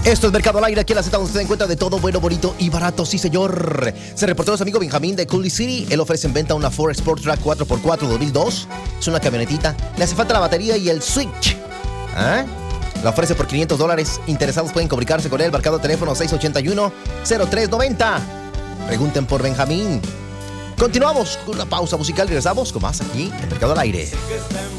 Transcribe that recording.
Esto es Mercado al Aire, aquí en la Z, donde usted encuentra de todo bueno, bonito y barato, sí señor. Se reportó nuestro amigo Benjamín de Coulee City. Él ofrece en venta una Ford Sport Track 4x4 2002. Es una camionetita. Le hace falta la batería y el switch. La ofrece por $500. Interesados pueden comunicarse con él. Marcado teléfono 681-0390. Pregunten por Benjamín. Continuamos con una pausa musical y regresamos con más aquí en Mercado al Aire.